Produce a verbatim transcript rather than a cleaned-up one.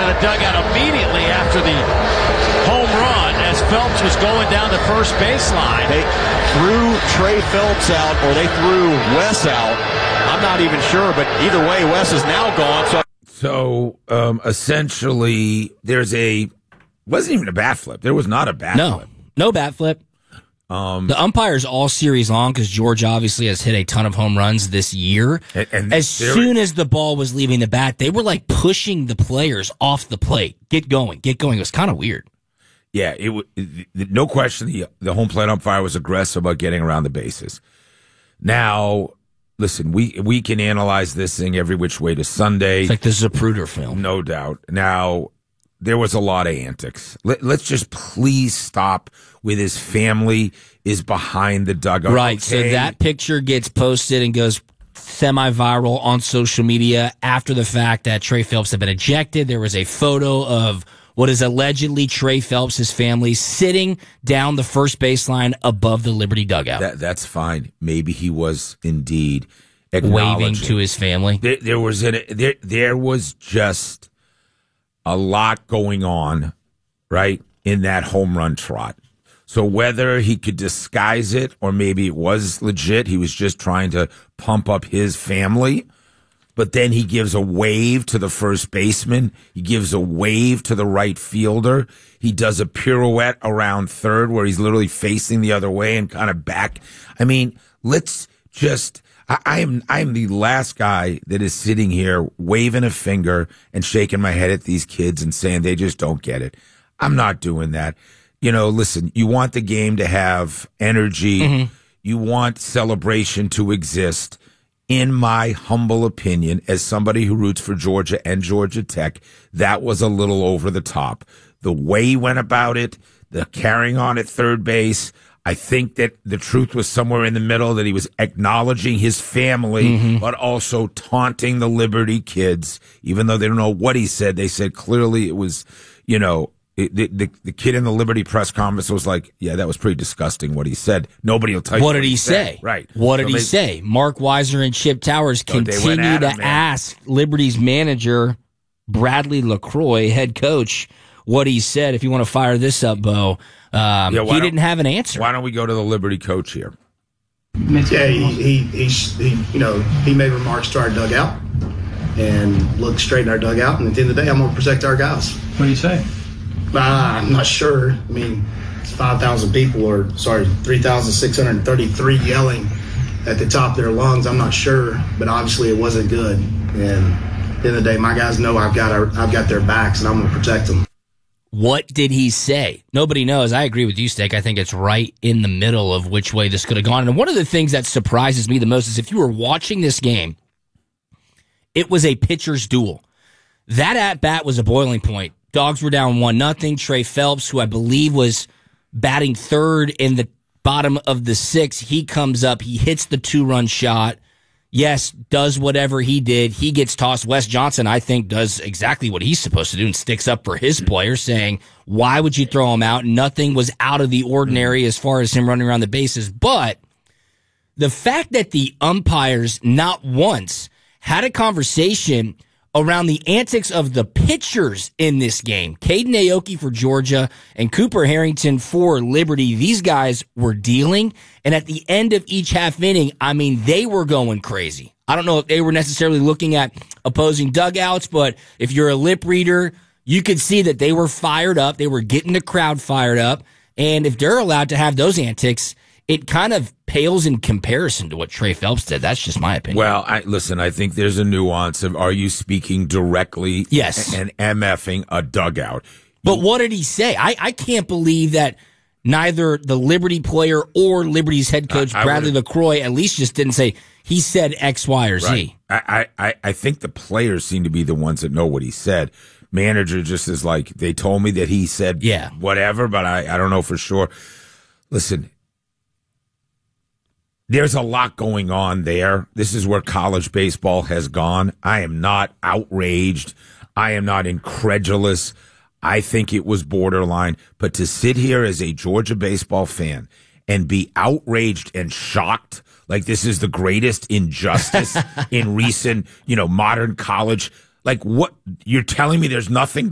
out of the dugout immediately after the home run as Phelps was going down the first baseline. They threw Trey Phelps out, or they threw Wes out. I'm not even sure, but either way, Wes is now gone. So, so um, essentially, there's a wasn't even a bat flip. There was not a bat no, flip. No bat flip. Um, the umpires all series long, because George obviously has hit a ton of home runs this year. And, and as soon as the ball was leaving the bat, they were like pushing the players off the plate. Get going, get going. It was kind of weird. Yeah, it, it no question. The the home plate umpire was aggressive about getting around the bases. Now, listen, we we can analyze this thing every which way to Sunday. It's like the Zapruder film, no doubt. Now, there was a lot of antics. Let, let's just please stop with his family is behind the dugout. Right, okay? So that picture gets posted and goes semi-viral on social media after the fact that Trey Phelps had been ejected. There was a photo of what is allegedly Trey Phelps' family sitting down the first baseline above the Liberty dugout. That, that's fine. Maybe he was indeed waving to his family. There, there was an, there, there was just a lot going on, right, in that home run trot. So whether he could disguise it or maybe it was legit, he was just trying to pump up his family. But then he gives a wave to the first baseman. He gives a wave to the right fielder. He does a pirouette around third where he's literally facing the other way and kind of back. I mean, let's just, I, I am, I am the last guy that is sitting here waving a finger and shaking my head at these kids and saying they just don't get it. I'm not doing that. You know, listen, you want the game to have energy. Mm-hmm. You want celebration to exist. In my humble opinion, as somebody who roots for Georgia and Georgia Tech, that was a little over the top. The way he went about it, the carrying on at third base, I think that the truth was somewhere in the middle, that he was acknowledging his family, mm-hmm. but also taunting the Liberty kids. Even though they don't know what he said, they said clearly it was, you know, It, the, the the kid in the Liberty press conference was like, yeah, that was pretty disgusting what he said. Nobody will tell you what, what did he say. say. Right. What did so he they, say? Mark Weiser and Chip Towers so continue to him, ask Liberty's manager, Bradley LaCroix, head coach, what he said. If you want to fire this up, Bo, um, yeah, he didn't have an answer. Why don't we go to the Liberty coach here? Yeah, he, he, he, he, you know, he made remarks to our dugout and looked straight in our dugout. And at the end of the day, I'm going to protect our guys. What did he say? Uh, I'm not sure. I mean, it's five thousand people, or sorry, three thousand six hundred thirty-three yelling at the top of their lungs. I'm not sure, but obviously it wasn't good. And at the end of the day, my guys know I've got our, I've got their backs, and I'm going to protect them. What did he say? Nobody knows. I agree with you, Steak. I think it's right in the middle of which way this could have gone. And one of the things that surprises me the most is if you were watching this game, it was a pitcher's duel. That at-bat was a boiling point. Dogs were down one nothing. Trey Phelps, who I believe was batting third in the bottom of the sixth, he comes up. He hits the two-run shot. Yes, does whatever he did. He gets tossed. Wes Johnson, I think, does exactly what he's supposed to do and sticks up for his player, saying, why would you throw him out? Nothing was out of the ordinary as far as him running around the bases. But the fact that the umpires not once had a conversation around the antics of the pitchers in this game. Caden Aoki for Georgia and Cooper Harrington for Liberty. These guys were dealing, and at the end of each half inning, I mean, they were going crazy. I don't know if they were necessarily looking at opposing dugouts, but if you're a lip reader, you could see that they were fired up. They were getting the crowd fired up, and if they're allowed to have those antics, it kind of pales in comparison to what Trey Phelps did. That's just my opinion. Well, I, listen, I think there's a nuance of, are you speaking directly yes. and MFing a dugout? But what did he say? I, I can't believe that neither the Liberty player or Liberty's head coach, I, I Bradley LaCroix, at least just didn't say, he said X, Y, or Z. Right. I, I, I think the players seem to be the ones that know what he said. Manager just is like, they told me that he said yeah. whatever, but I, I don't know for sure. Listen, there's a lot going on there. This is where college baseball has gone. I am not outraged. I am not incredulous. I think it was borderline. But to sit here as a Georgia baseball fan and be outraged and shocked, like this is the greatest injustice in recent, you know, modern college. Like what? You're telling me there's nothing